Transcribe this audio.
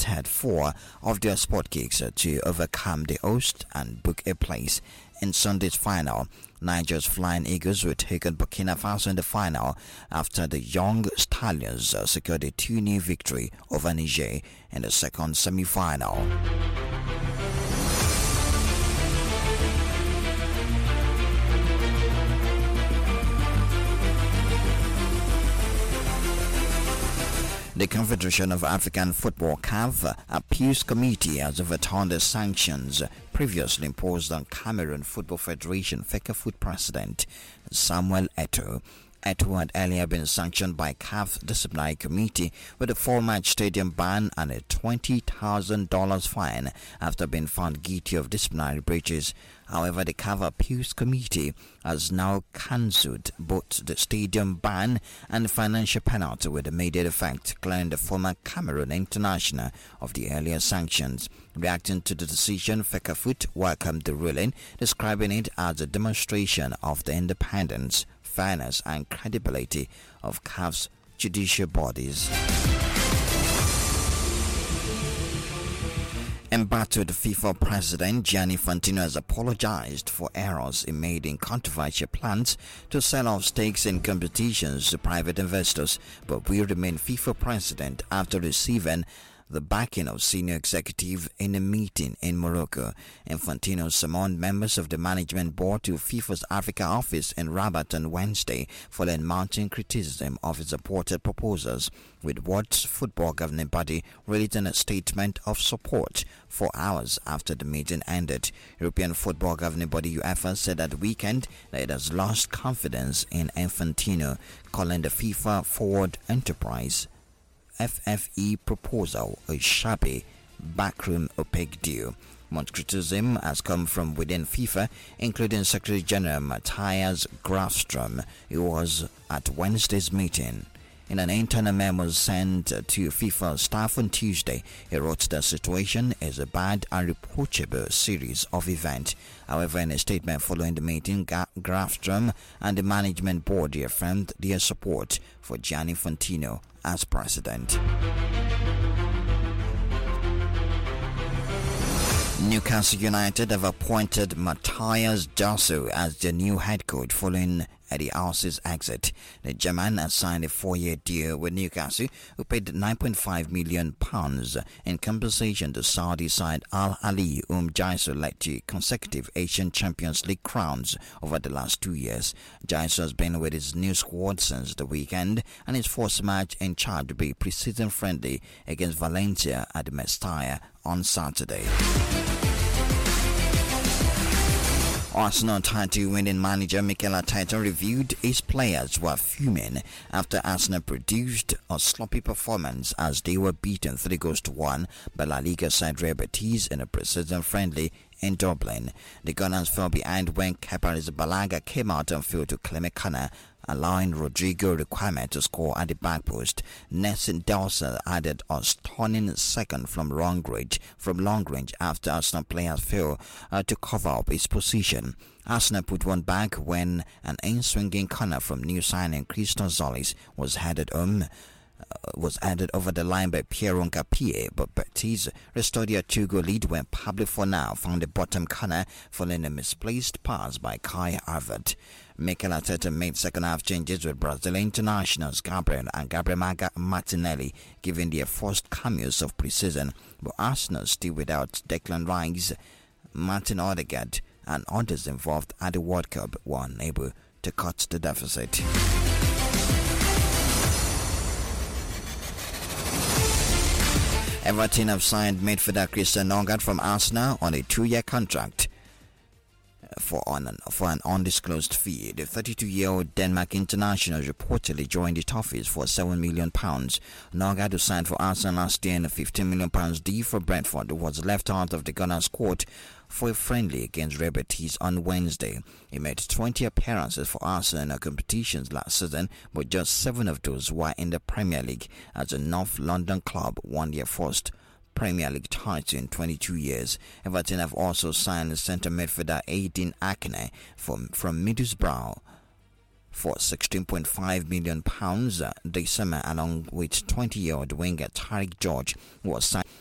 had 4 of their spot kicks to overcome the host and book a place in Sunday's final. Niger's Flying Eagles will take on Burkina Faso in the final after the Young Stallions secured a 2-0 victory over Niger in the second semi-final. The Confederation of African Football (CAF) Appeals Committee has overturned the sanctions previously imposed on Cameroon Football Federation FECAFOOT President Samuel Eto'o. Eto'o had earlier been sanctioned by CAF Disciplinary Committee with a 4-match stadium ban and a $20,000 fine after being found guilty of disciplinary breaches. However, the CAF Appeals Committee has now cancelled both the stadium ban and the financial penalty with immediate effect, clearing the former Cameroon international of the earlier sanctions. Reacting to the decision, FECAFOOT welcomed the ruling, describing it as a demonstration of the independence, fairness and credibility of CAF's judicial bodies. Embattled FIFA President Gianni Infantino has apologized for errors he made in controversial plans to sell off stakes in competitions to private investors, but will remain FIFA president after receiving the backing of senior executive in a meeting in Morocco. Infantino summoned members of the management board to FIFA's Africa office in Rabat on Wednesday following mounting criticism of his supported proposals, with World Football Governing Body releasing a statement of support 4 hours after the meeting ended. European Football Governing Body UEFA said at the weekend that it has lost confidence in Infantino, calling the FIFA Forward Enterprise FFE proposal a shabby, backroom opaque deal. Much criticism has come from within FIFA, including Secretary General Matthias Grafström, who was at Wednesday's meeting. In an internal memo sent to FIFA staff on Tuesday, he wrote the situation is a bad and reproachable series of events. However, in a statement following the meeting, Grafström and the management board affirmed their support for Gianni Infantino as president. Newcastle United have appointed Matthias Jasso as their new head coach following Eddie Howe's exit. The German has signed a 4-year deal with Newcastle, who paid £9.5 million in compensation to Saudi side Al Ahly, whom Jasso led to consecutive Asian Champions League crowns over the last 2 years. Jasso has been with his new squad since the weekend, and his first match in charge will be pre-season friendly against Valencia at the Mestalla on Saturday. Arsenal title-winning manager Mikel Arteta reviewed his players who are fuming after Arsenal produced a sloppy performance as they were beaten 3-1 by La Liga side Real Betis in a pre-season friendly in Dublin. The Gunners fell behind when Kepa Arrizabalaga came out and failed to claim a corner, allowing Rodrigo Riquelme to score at the back post. Nelson Dawson added a stunning second from long range after Arsenal players failed to cover up his position. Arsenal put one back when an in-swinging corner from new signing Christos Zolis was headed over the line by Pierre Ngapié, but Betis restored their 2-goal lead when Pablo Fornal found the bottom corner following a misplaced pass by Kai Havertz. Mikel Arteta made second-half changes with Brazilian internationals Gabriel Martinelli giving their first cameos of pre-season, but Arsenal still without Declan Rice, Martin Odegaard and others involved at the World Cup were unable to cut the deficit. Everton have signed midfielder Christian Nørgaard from Arsenal on a 2-year contract for an undisclosed fee. The 32-year-old Denmark international reportedly joined the Toffees for £7 million. Nørgaard, who signed for Arsenal last year in a £15 million deal for Brentford, was left out of the Gunners' squad for a friendly against Real Betis on Wednesday. He made 20 appearances for Arsenal in competitions last season, but just 7 of those were in the Premier League, as the North London club won their first Premier League title in 22 years. Everton have also signed centre midfielder Aydin Akane from Middlesbrough for £16.5 million this summer, along with 20-year-old winger Tariq George, who was signed